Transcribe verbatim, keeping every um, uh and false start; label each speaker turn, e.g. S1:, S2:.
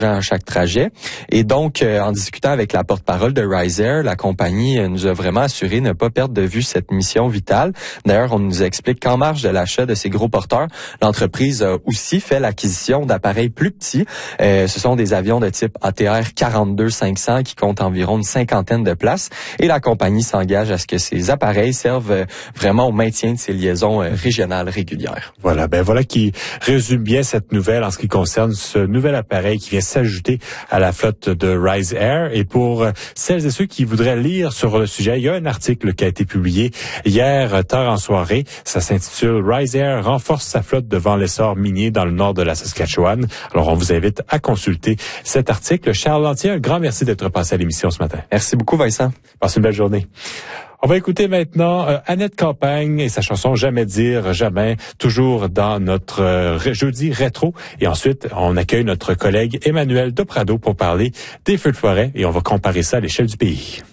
S1: à chaque trajet. Et donc, euh, en discutant avec la porte-parole de Rise Air, la compagnie euh, nous a vraiment assuré ne pas perdre de vue cette mission vitale. D'ailleurs, on nous explique qu'en marge de l'achat de ces gros porteurs, l'entreprise a aussi fait l'acquisition d'appareils plus petits. Euh, ce sont des avions de type A T R quarante-deux cinq cents qui comptent environ une cinquantaine de places. Et la compagnie s'engage à ce que ces appareils servent euh, vraiment au maintien de ces liaisons euh, régionales régulières.
S2: Voilà, ben voilà qui résume bien cette nouvelle en ce qui concerne ce nouvel appareil qui vient s'ajouter à la flotte de Rise Air. Et pour celles et ceux qui voudraient lire sur le sujet, il y a un article qui a été publié hier tard en soirée. Ça s'intitule « Rise Air renforce sa flotte devant l'essor minier dans le nord de la Saskatchewan ». Alors, on vous invite à consulter cet article. Charles Lantier, un grand merci d'être passé à l'émission ce matin.
S1: Merci beaucoup, Vincent.
S2: Passez une belle journée. On va écouter maintenant euh, Annette Campagne et sa chanson « Jamais dire jamais », toujours dans notre euh, jeudi rétro. Et ensuite, on accueille notre collègue Emmanuel Doprado pour parler des feux de forêt et on va comparer ça à l'échelle du pays.